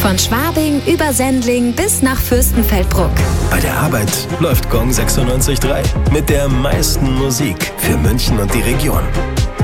Von Schwabing über Sendling bis nach Fürstenfeldbruck. Bei der Arbeit läuft Gong 96.3 mit der meisten Musik für München und die Region.